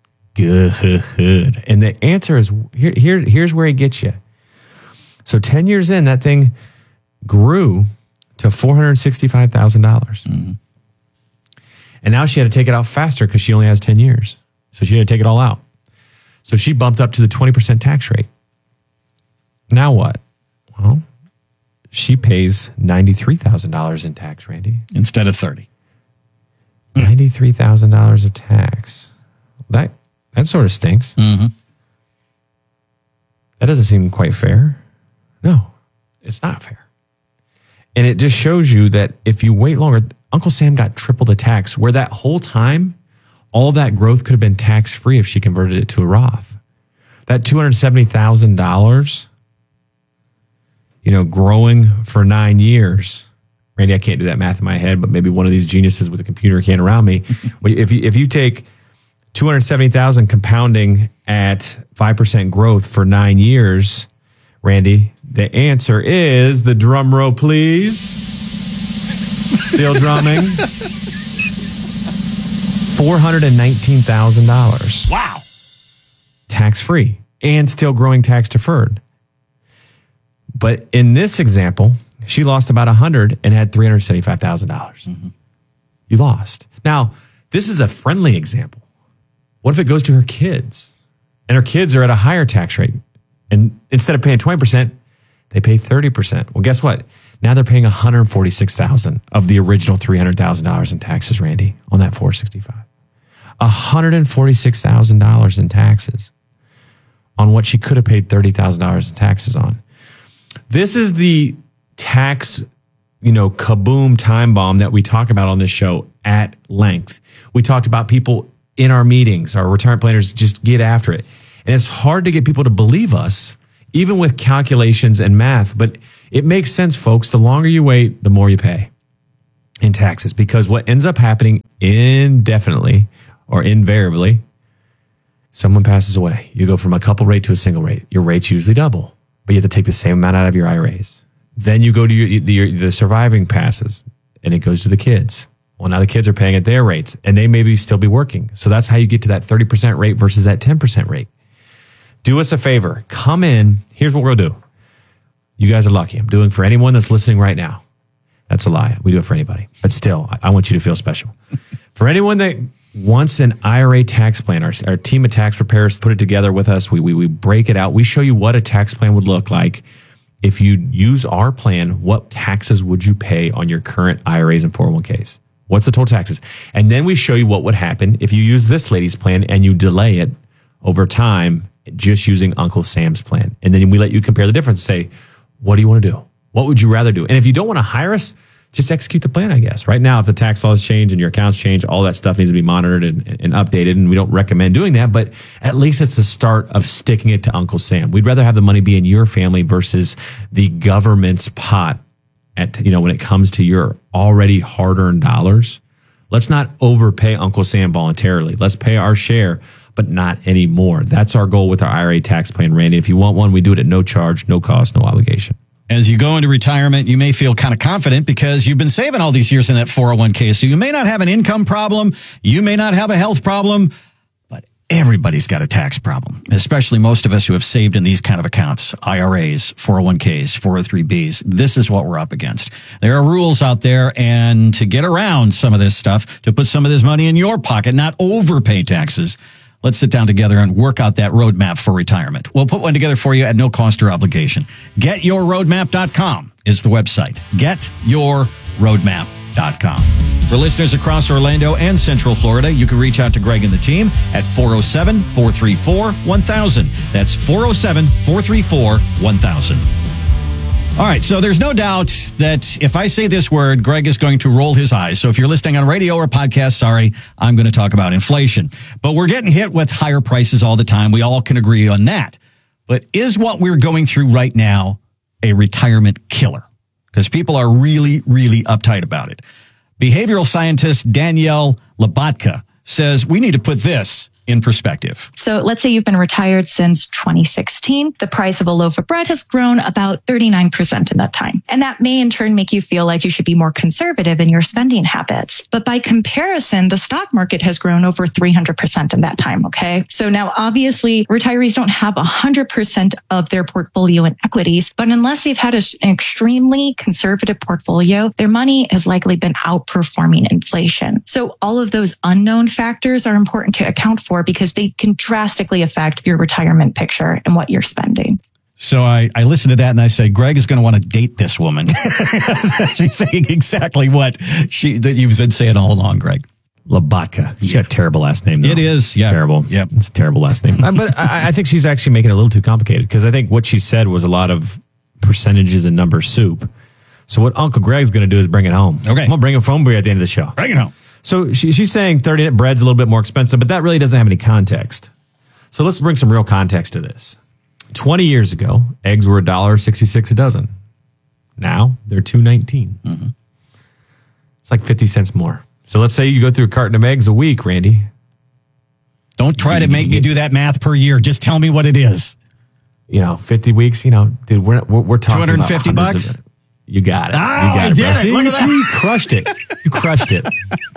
And the answer is, here's where he gets you. So 10 years in, that thing grew to $465,000. Mm-hmm. And now she had to take it out faster because she only has 10 years. So she had to take it all out. So she bumped up to the 20% tax rate. Now what? Well, she pays $93,000 in tax, Randy. Instead of 30. $93,000 of tax. That sort of stinks. Mm-hmm. That doesn't seem quite fair. No, it's not fair. And it just shows you that if you wait longer, Uncle Sam got triple the tax, where that whole time, all that growth could have been tax-free if she converted it to a Roth. That $270,000, growing for 9 years. Randy, I can't do that math in my head, but maybe one of these geniuses with a computer can around me. If you take $270,000 compounding at 5% growth for 9 years, Randy, the answer is, the drum roll, please. Still drumming. $419,000. Wow. Tax-free and still growing tax-deferred. But in this example, she lost about $100 and had $375,000. Mm-hmm. You lost. Now, this is a friendly example. What if it goes to her kids? And her kids are at a higher tax rate. And instead of paying 20%, they pay 30%. Well, guess what? Now they're paying $146,000 of the original $300,000 in taxes, Randy, on that $465,000. $146,000 in taxes on what she could have paid $30,000 in taxes on. This is the tax, kaboom time bomb that we talk about on this show at length. We talked about people in our meetings, our retirement planners, just get after it. And it's hard to get people to believe us, even with calculations and math. But It makes sense, folks. The longer you wait, the more you pay in taxes, because what ends up happening indefinitely or invariably, someone passes away. You go from a couple rate to a single rate. Your rates usually double, but you have to take the same amount out of your IRAs. Then you go to the surviving passes, and it goes to the kids. Well, now the kids are paying at their rates, and they maybe still be working. So that's how you get to that 30% rate versus that 10% rate. Do us a favor. Come in. Here's what we'll do. You guys are lucky. I'm doing for anyone that's listening right now. That's a lie. We do it for anybody. But still, I want you to feel special. For anyone that wants an IRA tax plan, our team of tax preparers put it together with us. We break it out. We show you what a tax plan would look like. If you use our plan, what taxes would you pay on your current IRAs and 401ks? What's the total taxes? And then we show you what would happen if you use this lady's plan and you delay it over time just using Uncle Sam's plan. And then we let you compare the difference. Say, what do you want to do? What would you rather do? And if you don't want to hire us, just execute the plan, I guess. Right now, if the tax laws change and your accounts change, all that stuff needs to be monitored and updated, and we don't recommend doing that, but at least it's the start of sticking it to Uncle Sam. We'd rather have the money be in your family versus the government's pot when it comes to your already hard-earned dollars. Let's not overpay Uncle Sam voluntarily. Let's pay our share, but not anymore. That's our goal with our IRA tax plan, Randy. If you want one, we do it at no charge, no cost, no obligation. As you go into retirement, you may feel kind of confident because you've been saving all these years in that 401k. So you may not have an income problem. You may not have a health problem, but everybody's got a tax problem, especially most of us who have saved in these kind of accounts, IRAs, 401ks, 403bs. This is what we're up against. There are rules out there, and to get around some of this stuff, to put some of this money in your pocket, not overpay taxes, let's sit down together and work out that roadmap for retirement. We'll put one together for you at no cost or obligation. GetYourRoadmap.com is the website. GetYourRoadmap.com. For listeners across Orlando and Central Florida, you can reach out to Greg and the team at 407-434-1000. That's 407-434-1000. All right, so there's no doubt that if I say this word, Greg is going to roll his eyes. So if you're listening on radio or podcast, sorry, I'm going to talk about inflation. But we're getting hit with higher prices all the time. We all can agree on that. But is what we're going through right now a retirement killer? Because people are really, really uptight about it. Behavioral scientist Danielle Labatka says we need to put this in perspective. So let's say you've been retired since 2016. The price of a loaf of bread has grown about 39% in that time. And that may in turn make you feel like you should be more conservative in your spending habits. But by comparison, the stock market has grown over 300% in that time. Okay. So now obviously retirees don't have 100% of their portfolio in equities, but unless they've had an extremely conservative portfolio, their money has likely been outperforming inflation. So all of those unknown factors are important to account for, because they can drastically affect your retirement picture and what you're spending. So I listened to that and I said, Greg is going to want to date this woman. She's saying exactly what that you've been saying all along, Greg. Labatka. She's got a terrible last name, though. It is. Yeah. Terrible. Yep. It's a terrible last name. But I think she's actually making it a little too complicated, because I think what she said was a lot of percentages and number soup. So what Uncle Greg's going to do is bring it home. Okay. I'm going to bring it home for you at the end of the show. Bring it home. So she's saying 30 bread's a little bit more expensive, but that really doesn't have any context. So let's bring some real context to this. 20 years ago, eggs were $1.66 a dozen. Now they're $2.19. Mm-hmm. It's like 50 cents more. So let's say you go through a carton of eggs a week, Randy. Don't try to make me do that math per year. Just tell me what it is. 50 weeks, dude, we're talking $250 bucks. You got it. Oh, you got I it, did bro. it. See, Look at that. You crushed it. You crushed it.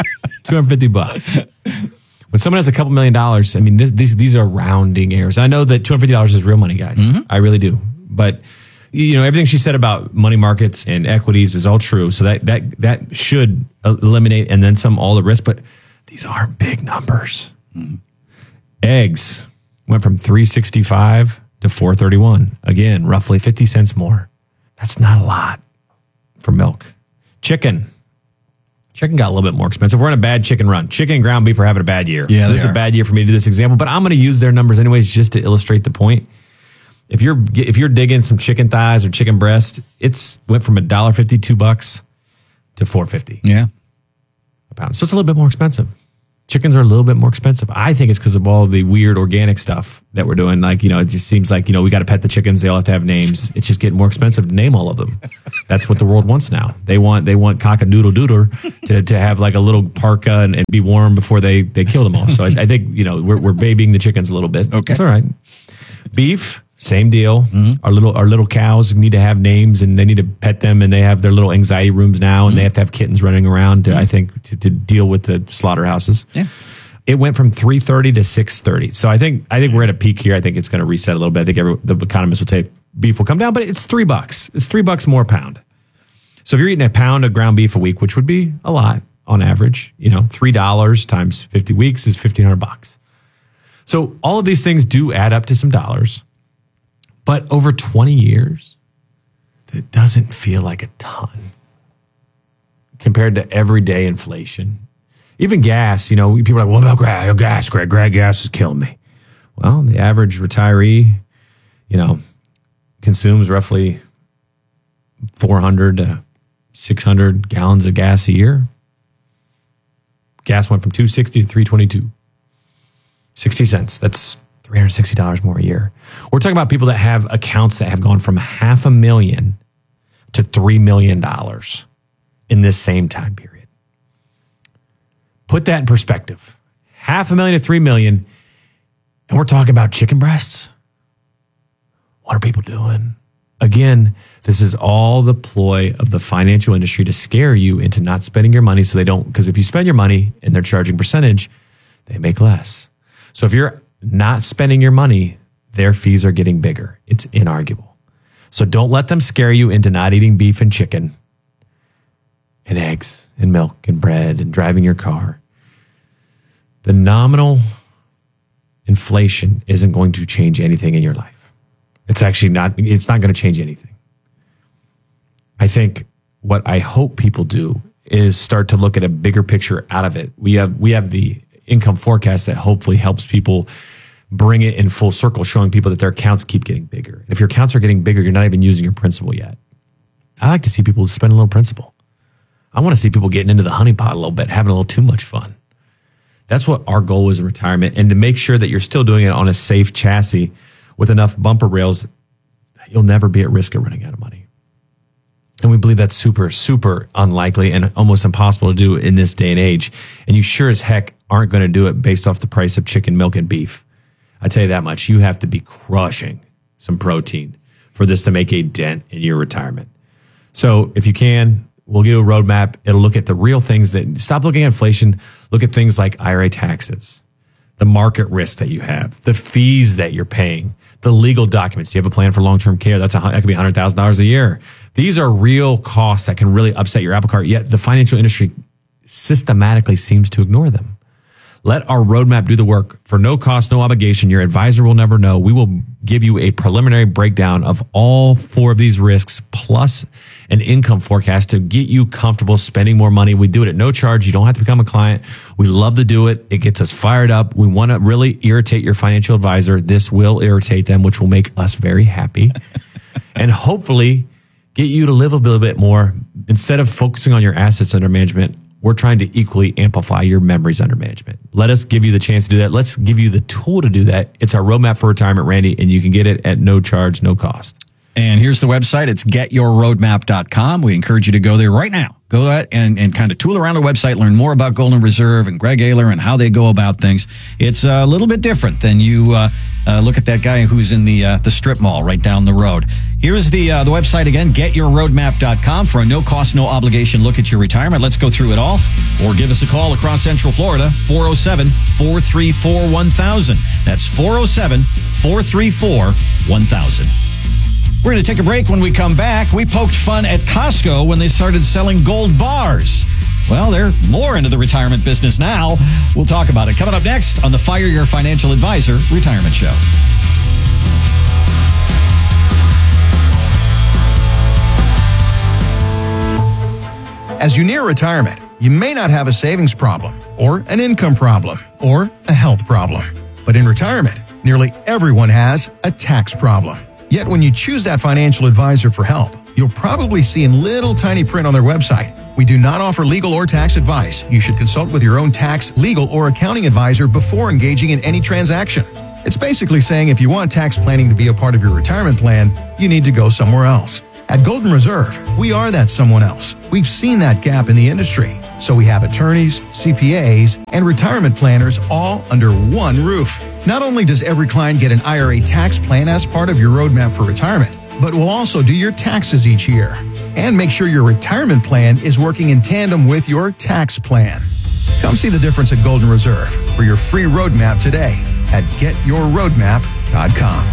$250. When someone has a couple $1 million, I mean, these are rounding errors. I know that $250 is real money, guys. Mm-hmm. I really do. But everything she said about money markets and equities is all true. So that should eliminate, and then some, all the risk. But these aren't big numbers. Mm-hmm. Eggs went from $3.65 to $4.31. Again, roughly 50 cents more. That's not a lot for milk. Chicken got a little bit more expensive. We're in a bad chicken run. Chicken and ground beef are having a bad year. Yeah, so this is a bad year for me to do this example, but I'm going to use their numbers anyways just to illustrate the point. If you're digging some chicken thighs or chicken breast, it's went from $1.52 to $4.50. Yeah, a pound. So it's a little bit more expensive. chickens are a little bit more expensive. I think it's because of all the weird organic stuff that we're doing. Like, it just seems like, we got to pet the chickens. They all have to have names. It's just getting more expensive to name all of them. That's what the world wants now. They want cock-a-doodle-doodler to have like a little parka and be warm before they kill them all. So I think, we're babying the chickens a little bit. Okay. It's all right. Beef, same deal. Our little cows need to have names and they need to pet them, and they have their little anxiety rooms now, and they have to have kittens running around to deal with the slaughterhouses. Yeah. It went from $3.30 to $6.30. So I think we're at a peak here. I think it's going to reset a little bit. I think the economists will say beef will come down, but it's $3. It's $3 more a pound. So if you're eating a pound of ground beef a week, which would be a lot on average, $3 times 50 weeks is $1,500. So all of these things do add up to some dollars. But over 20 years, it doesn't feel like a ton compared to everyday inflation. Even gas, people are like, what about gas, Greg? Gas is killing me. Well, the average retiree, consumes roughly 400 to 600 gallons of gas a year. Gas went from $2.60 to $3.22. 60 cents. That's $360 more a year. We're talking about people that have accounts that have gone from $500,000 to $3 million in this same time period. Put that in perspective. $500,000 to $3 million, and we're talking about chicken breasts. What are people doing? Again, this is all the ploy of the financial industry to scare you into not spending your money so they don't, because if you spend your money and they're charging percentage, they make less. So if you're not spending your money, their fees are getting bigger. It's inarguable. So don't let them scare you into not eating beef and chicken and eggs and milk and bread and driving your car. The nominal inflation isn't going to change anything in your life. It's not going to change anything. I think what I hope people do is start to look at a bigger picture out of it. We have the income forecast that hopefully helps people bring it in full circle, showing people that their accounts keep getting bigger. And if your accounts are getting bigger, you're not even using your principal yet. I like to see people spend a little principal. I want to see people getting into the honeypot a little bit, having a little too much fun. That's what our goal is in retirement, and to make sure that you're still doing it on a safe chassis with enough bumper rails that you'll never be at risk of running out of money. And we believe that's super, super unlikely and almost impossible to do in this day and age. And you sure as heck aren't going to do it based off the price of chicken, milk, and beef. I tell you that much. You have to be crushing some protein for this to make a dent in your retirement. So if you can, we'll give you a roadmap. It'll look at the real things that, stop looking at inflation, look at things like IRA taxes, the market risk that you have, the fees that you're paying, the legal documents. Do you have a plan for long-term care? That could be $100,000 a year. These are real costs that can really upset your apple cart, yet the financial industry systematically seems to ignore them. Let our roadmap do the work for no cost, no obligation. Your advisor will never know. We will give you a preliminary breakdown of all 4 of these risks, plus an income forecast to get you comfortable spending more money. We do it at no charge. You don't have to become a client. We love to do it. It gets us fired up. We want to really irritate your financial advisor. This will irritate them, which will make us very happy. And hopefully get you to live a little bit more. Instead of focusing on your assets under management, we're trying to equally amplify your memories under management. Let us give you the chance to do that. Let's give you the tool to do that. It's our roadmap for retirement, Randy, and you can get it at no charge, no cost. And here's the website. It's getyourroadmap.com. We encourage you to go there right now. Go ahead and kind of tool around the website, learn more about Golden Reserve and Greg Ayler and how they go about things. It's a little bit different than you look at that guy who's in the strip mall right down the road. Here's the website again, getyourroadmap.com, for a no-cost, no-obligation look at your retirement. Let's go through it all. Or give us a call across Central Florida, 407-434-1000. That's 407-434-1000. We're going to take a break. When we come back, we poked fun at Costco when they started selling gold bars. Well, they're more into the retirement business now. We'll talk about it. Coming up next on the Fire Your Financial Advisor Retirement Show. As you near retirement, you may not have a savings problem, or an income problem, or a health problem. But in retirement, nearly everyone has a tax problem. Yet when you choose that financial advisor for help, you'll probably see in little tiny print on their website, "We do not offer legal or tax advice. You should consult with your own tax, legal, or accounting advisor before engaging in any transaction." It's basically saying if you want tax planning to be a part of your retirement plan, you need to go somewhere else. At Golden Reserve, we are that someone else. We've seen that gap in the industry. So we have attorneys, CPAs, and retirement planners all under one roof. Not only does every client get an IRA tax plan as part of your roadmap for retirement, but we'll also do your taxes each year and make sure your retirement plan is working in tandem with your tax plan. Come see the difference at Golden Reserve for your free roadmap today at getyourroadmap.com.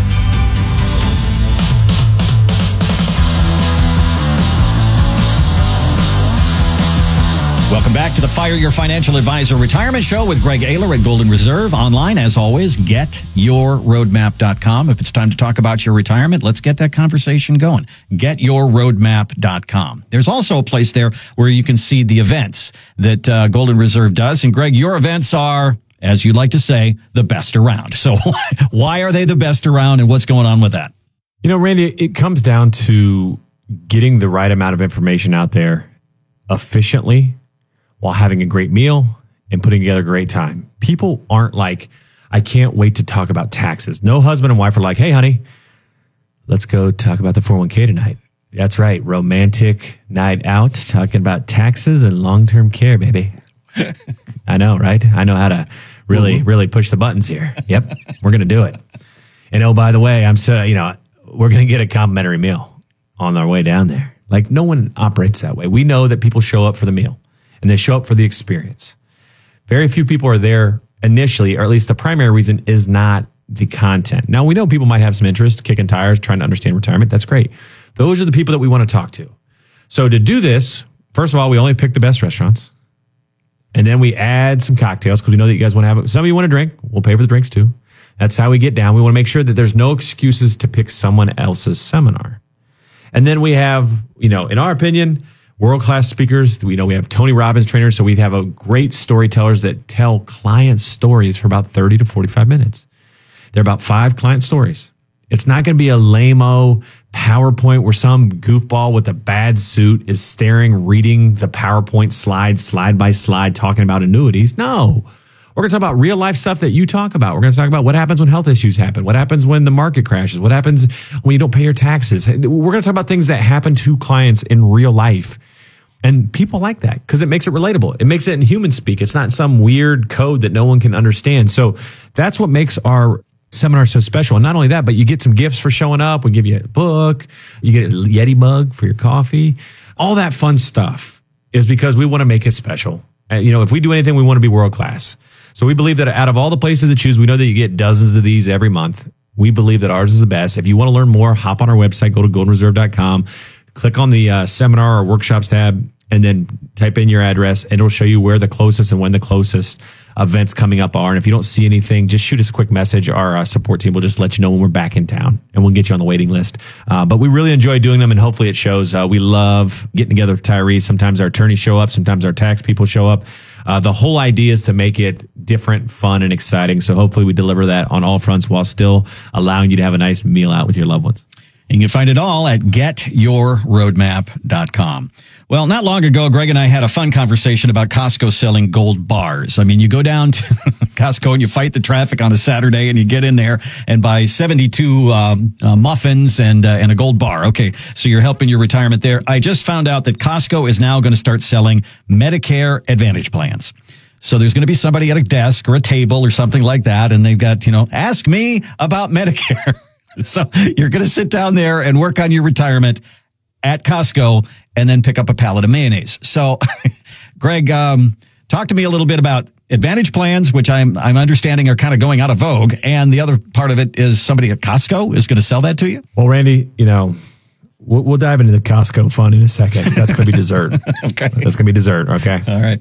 Welcome back to the Fire Your Financial Advisor Retirement Show with Greg Ayler at Golden Reserve. Online, as always, getyourroadmap.com. If it's time to talk about your retirement, let's get that conversation going. Getyourroadmap.com. There's also a place there where you can see the events that Golden Reserve does. And Greg, your events are, as you'd like to say, the best around. So why are they the best around and what's going on with that? You know, Randy, it comes down to getting the right amount of information out there efficiently, while having a great meal and putting together a great time. People aren't like, I can't wait to talk about taxes. No husband and wife are like, hey, honey, let's go talk about the 401k tonight. That's right. Romantic night out, talking about taxes and long-term care, baby. I know, right? I know how to really push the buttons here. Yep. We're going to do it. And oh, by the way, we're going to get a complimentary meal on our way down there. Like, no one operates that way. We know that people show up for the meal. And they show up for the experience. Very few people are there initially, or at least the primary reason is not the content. Now, we know people might have some interest, kicking tires, trying to understand retirement. That's great. Those are the people that we want to talk to. So to do this, first of all, we only pick the best restaurants. And then we add some cocktails because we know that you guys want to have it. Some of you want to drink. We'll pay for the drinks too. That's how we get down. We want to make sure that there's no excuses to pick someone else's seminar. And then we have, in our opinion, world-class speakers. We have Tony Robbins trainers, so we have a great storytellers that tell client stories for about 30 to 45 minutes. They're about 5 client stories. It's not going to be a lame-o PowerPoint where some goofball with a bad suit is reading the PowerPoint slide by slide, talking about annuities. No. We're going to talk about real-life stuff that you talk about. We're going to talk about what happens when health issues happen, what happens when the market crashes, what happens when you don't pay your taxes. We're going to talk about things that happen to clients in real life. And people like that because it makes it relatable. It makes it in human speak. It's not some weird code that no one can understand. So that's what makes our seminar so special. And not only that, but you get some gifts for showing up. We give you a book. You get a Yeti mug for your coffee. All that fun stuff is because we want to make it special. If we do anything, we want to be world-class. So we believe that out of all the places to choose, we know that you get dozens of these every month. We believe that ours is the best. If you want to learn more, hop on our website, go to goldenreserve.com, click on the seminar or workshops tab, and then type in your address, and it'll show you where the closest and when the closest events coming up are. And if you don't see anything, just shoot us a quick message. Our support team will just let you know when we're back in town, and we'll get you on the waiting list. But we really enjoy doing them, and hopefully it shows. We love getting together with retirees. Sometimes our attorneys show up. Sometimes our tax people show up. The whole idea is to make it different, fun, and exciting. So hopefully we deliver that on all fronts while still allowing you to have a nice meal out with your loved ones. And you can find it all at getyourroadmap.com. Well, not long ago, Greg and I had a fun conversation about Costco selling gold bars. I mean, you go down to Costco and you fight the traffic on a Saturday and you get in there and buy 72 muffins and a gold bar. Okay, so you're helping your retirement there. I just found out that Costco is now going to start selling Medicare Advantage plans. So there's going to be somebody at a desk or a table or something like that, and they've got, ask me about Medicare. So you're going to sit down there and work on your retirement at Costco and then pick up a pallet of mayonnaise. So, Greg, talk to me a little bit about Advantage plans, which I'm understanding are kind of going out of vogue. And the other part of it is somebody at Costco is going to sell that to you. Well, Randy, we'll dive into the Costco fun in a second. That's going to be dessert. Okay. That's going to be dessert. Okay. All right.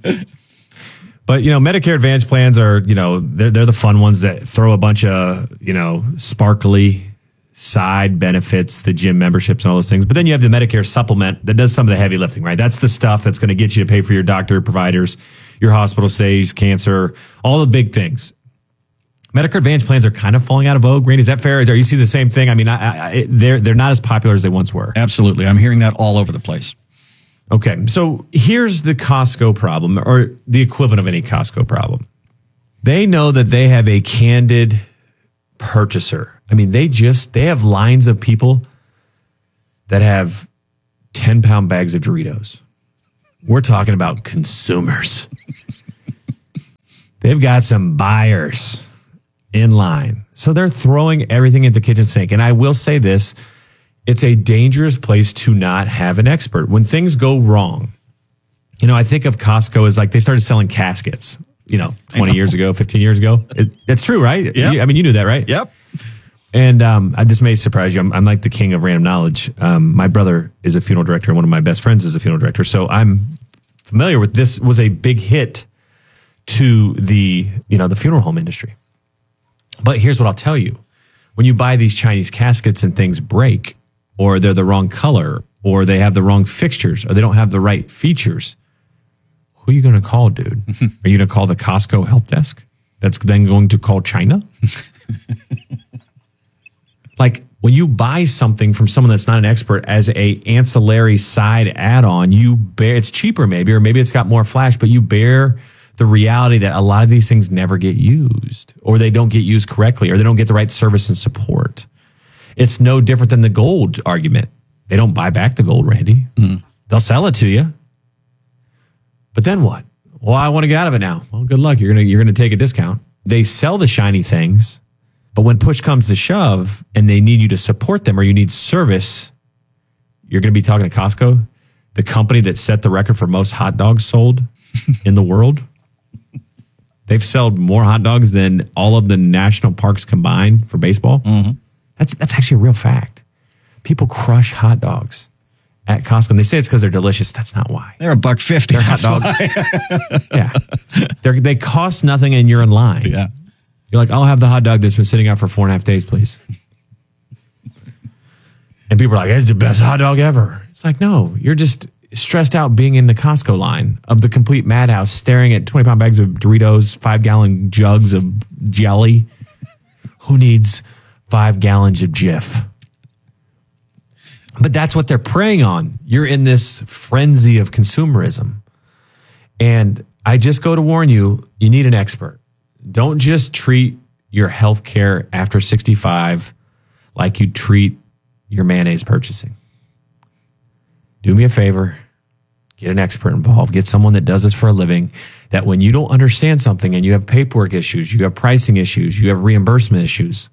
But, Medicare Advantage plans are, they're the fun ones that throw a bunch of, sparkly side benefits, the gym memberships and all those things. But then you have the Medicare supplement that does some of the heavy lifting, right? That's the stuff that's going to get you to pay for your doctor, providers, your hospital stays, cancer, all the big things. Medicare Advantage plans are kind of falling out of vogue. Randy, is that fair? Are you seeing the same thing? I mean, they're not as popular as they once were. Absolutely. I'm hearing that all over the place. Okay, so here's the Costco problem, or the equivalent of any Costco problem. They know that they have a candid purchaser. I mean, they have lines of people that have 10-pound bags of Doritos. We're talking about consumers. They've got some buyers in line. So they're throwing everything at the kitchen sink. And I will say this, it's a dangerous place to not have an expert. When things go wrong, I think of Costco as like they started selling caskets, 20 years ago, 15 years ago. It's true, right? Yep. I mean, you knew that, right? Yep. And this may surprise you. I'm like the king of random knowledge. My brother is a funeral director. One of my best friends is a funeral director. So I'm familiar with this. Was a big hit to the funeral home industry. But here's what I'll tell you. When you buy these Chinese caskets and things break, or they're the wrong color, or they have the wrong fixtures, or they don't have the right features, who are you going to call, dude? Are you going to call the Costco help desk? That's then going to call China? Like, when you buy something from someone that's not an expert as a ancillary side add-on, it's cheaper maybe, or maybe it's got more flash, but you bear the reality that a lot of these things never get used, or they don't get used correctly, or they don't get the right service and support. It's no different than the gold argument. They don't buy back the gold, Randy. They'll sell it to you. But then what? Well, I want to get out of it now. Well, good luck. You're gonna take a discount. They sell the shiny things, but when push comes to shove and they need you to support them or you need service, you're going to be talking to Costco, the company that set the record for most hot dogs sold in the world. They've sold more hot dogs than all of the national parks combined for baseball. Mm-hmm. That's actually a real fact. People crush hot dogs at Costco, and they say it's because they're delicious. That's not why. They're $1.50. They're hot dogs. Yeah, they cost nothing, and you're in line. Yeah, you're like, I'll have the hot dog that's been sitting out for 4.5 days, please. And people are like, it's the best hot dog ever. It's like, no, you're just stressed out being in the Costco line of the complete madhouse, staring at 20-pound bags of Doritos, 5-gallon jugs of jelly. Who needs 5 gallons of Jif? But that's what they're preying on. You're in this frenzy of consumerism. And I just go to warn you, you need an expert. Don't just treat your health care after 65 like you treat your mayonnaise purchasing. Do me a favor. Get an expert involved. Get someone that does this for a living, that when you don't understand something and you have paperwork issues, you have pricing issues, you have reimbursement issues,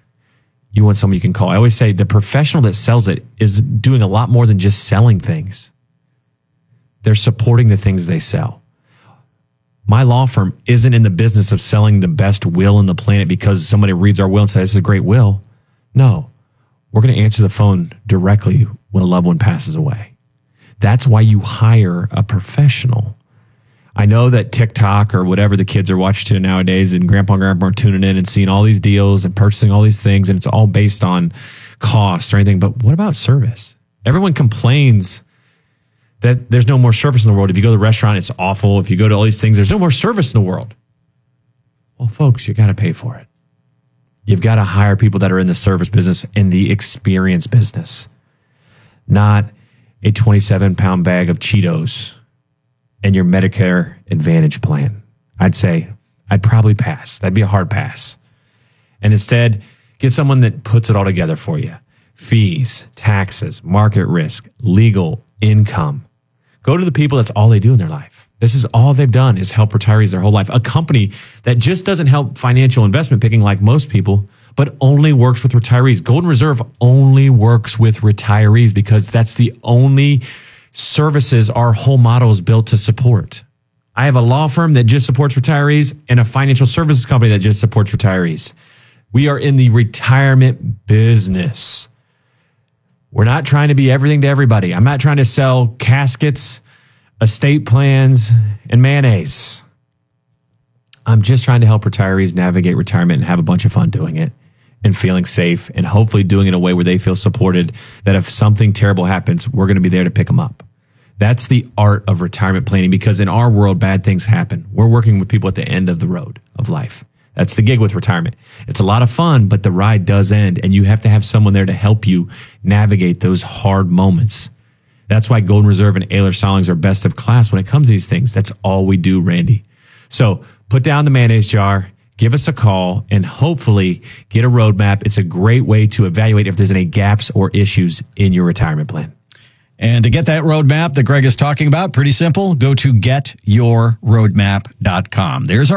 you want someone you can call. I always say the professional that sells it is doing a lot more than just selling things. They're supporting the things they sell. My law firm isn't in the business of selling the best will on the planet because somebody reads our will and says, this is a great will. No, we're going to answer the phone directly when a loved one passes away. That's why you hire a professional. I know that TikTok or whatever the kids are watching to nowadays and grandpa and grandma are tuning in and seeing all these deals and purchasing all these things, and it's all based on cost or anything. But what about service? Everyone complains that there's no more service in the world. If you go to the restaurant, it's awful. If you go to all these things, there's no more service in the world. Well, folks, you got to pay for it. You've got to hire people that are in the service business and the experience business, not a 27-pound bag of Cheetos and your Medicare Advantage plan. I'd probably pass. That'd be a hard pass. And instead, get someone that puts it all together for you. Fees, taxes, market risk, legal, income. Go to the people that's all they do in their life. This is all they've done is help retirees their whole life. A company that just doesn't help financial investment picking like most people, but only works with retirees. Golden Reserve only works with retirees because that's the only services our whole model is built to support. I have a law firm that just supports retirees and a financial services company that just supports retirees. We are in the retirement business. We're not trying to be everything to everybody. I'm not trying to sell caskets, estate plans, and mayonnaise. I'm just trying to help retirees navigate retirement and have a bunch of fun doing it and feeling safe and hopefully doing it in a way where they feel supported, that if something terrible happens, we're going to be there to pick them up. That's the art of retirement planning, because in our world, bad things happen. We're working with people at the end of the road of life. That's the gig with retirement. It's a lot of fun, but the ride does end, and you have to have someone there to help you navigate those hard moments. That's why Golden Reserve and Ehlers Stallings are best of class when it comes to these things. That's all we do, Randy. So put down the mayonnaise jar, give us a call, and hopefully get a roadmap. It's a great way to evaluate if there's any gaps or issues in your retirement plan. And to get that roadmap that Greg is talking about, pretty simple. Go to getyourroadmap.com. There's our